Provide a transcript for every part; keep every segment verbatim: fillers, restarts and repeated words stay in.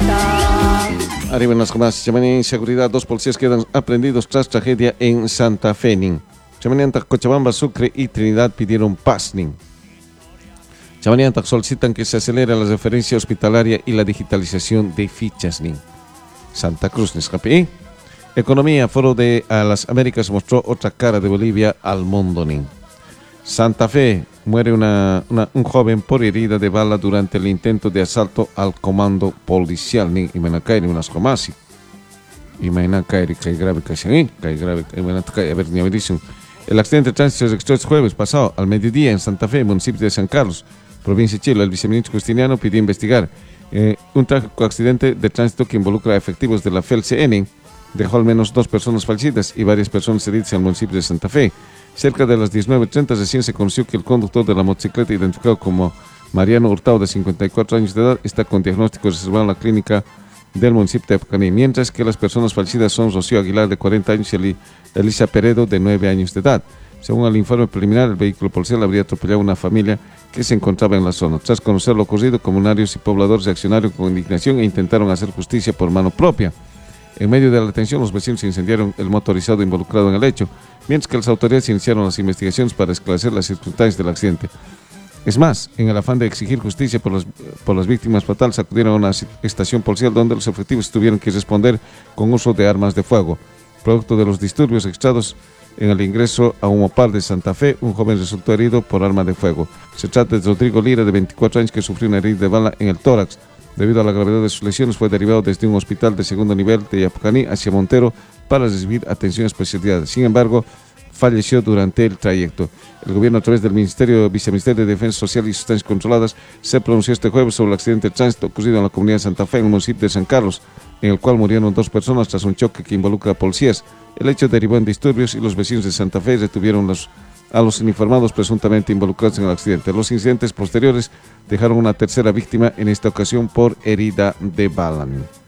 Arriba en las jamás, Chamaní inseguridad, dos policías quedan aprendidos tras tragedia en Santa Fe. Chamaní Cochabamba, Sucre y Trinidad pidieron paz. Chamaní solicitan que se acelere la referencia hospitalaria y la digitalización de fichas. Santa Cruz, Nescapi. Economía, Foro de a las Américas mostró otra cara de Bolivia al mundo. Santa Fe, muere una, una, un joven por herida de bala durante el intento de asalto al comando policial. Ni Imanakairi, unas comasi. Imanakairi, que grave que se que grave, Imanakairi, a ver, ni dicen. El accidente de tránsito se registró este jueves pasado al mediodía en Santa Fe, municipio de San Carlos, provincia de Chile. El viceministro Justiniano pidió investigar eh, un trágico accidente de tránsito que involucra a efectivos de la F E L C N. Dejó al menos dos personas fallecidas y varias personas heridas en el municipio de Santa Fe. Cerca de las diecinueve treinta recién se conoció que el conductor de la motocicleta, identificado como Mariano Hurtado, de cincuenta y cuatro años de edad, está con diagnóstico reservado en la clínica del municipio de Apucaní, mientras que las personas fallecidas son Rocío Aguilar, de cuarenta años, y Elisa Peredo, de nueve años de edad. Según el informe preliminar, el vehículo policial habría atropellado a una familia que se encontraba en la zona. Tras conocer lo ocurrido, comunarios y pobladores reaccionaron con indignación e intentaron hacer justicia por mano propia. En medio de la detención, los vecinos incendiaron el motorizado involucrado en el hecho, mientras que las autoridades iniciaron las investigaciones para esclarecer las circunstancias del accidente. Es más, en el afán de exigir justicia por las, por las víctimas fatales, acudieron a una estación policial donde los efectivos tuvieron que responder con uso de armas de fuego. Producto de los disturbios registrados en el ingreso a Humopar de Santa Fe, un joven resultó herido por arma de fuego. Se trata de Rodrigo Lira, de veinticuatro años, que sufrió una herida de bala en el tórax. Debido a la gravedad de sus lesiones, fue derivado desde un hospital de segundo nivel de Apucaní hacia Montero para recibir atención especializada. Sin embargo, falleció durante el trayecto. El gobierno, a través del Ministerio, Viceministerio de Defensa Social y Sustancias Controladas, se pronunció este jueves sobre el accidente de tránsito ocurrido en la comunidad de Santa Fe, en el municipio de San Carlos, en el cual murieron dos personas tras un choque que involucra a policías. El hecho derivó en disturbios y los vecinos de Santa Fe retuvieron los a los uniformados presuntamente involucrados en el accidente. Los incidentes posteriores dejaron una tercera víctima, en esta ocasión por herida de bala.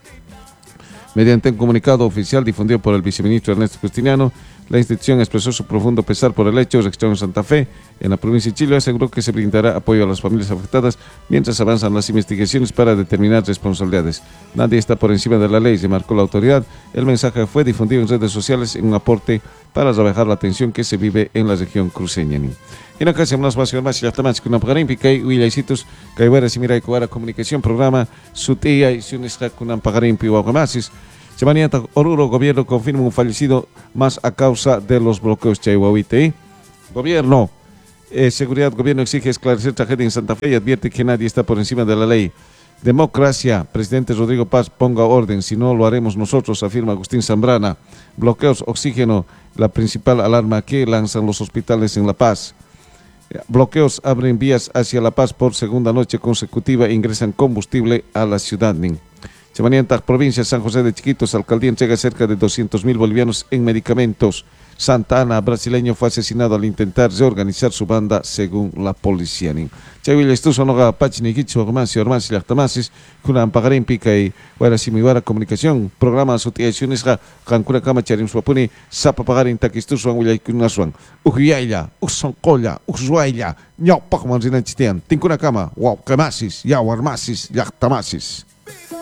Mediante un comunicado oficial difundido por el viceministro Ernesto Justiniano, la institución expresó su profundo pesar por el hecho registrado en Santa Fe, en la provincia de Chile. Aseguró que se brindará apoyo a las familias afectadas mientras avanzan las investigaciones para determinar responsabilidades. Nadie está por encima de la ley, remarcó la autoridad. El mensaje fue difundido en redes sociales en un aporte para rebajar la tensión que se vive en la región cruceña. En acá se más más más y hasta más que una pagarín y Willaisitos que hubiera si mira y cuara comunicación programa su tía y si un está con un pagarín y guamasis. Semana Oruro, gobierno confirma un fallecido más a causa de los bloqueos Chaihuahuite. Gobierno, eh, seguridad, gobierno exige esclarecer tragedia en Santa Fe y advierte que nadie está por encima de la ley. Democracia, presidente Rodrigo Paz, ponga orden, si no lo haremos nosotros, afirma Agustín Zambrana. Bloqueos, oxígeno, la principal alarma que lanzan los hospitales en La Paz. Bloqueos abren vías hacia La Paz por segunda noche consecutiva e ingresan combustible a la ciudad. Semanianta, provincia de San José de Chiquitos, alcaldía entrega cerca de doscientos mil bolivianos en medicamentos. Santa Ana, brasileño, fue asesinado al intentar reorganizar su banda, según la policía. Chavilla estuso noga pachini kicho ormansi ormansi lachtamasis kuna ampagarin pica y guara simiwara comunicación programa asociaciones ga kankuna kama charim swapuni sapa pagarin takistuso angulay kunaswan uhiyaila usonkola uswaila nyok pakman zinan chitian tinkuna kama wow kamasis ya warmasis lachtamasis.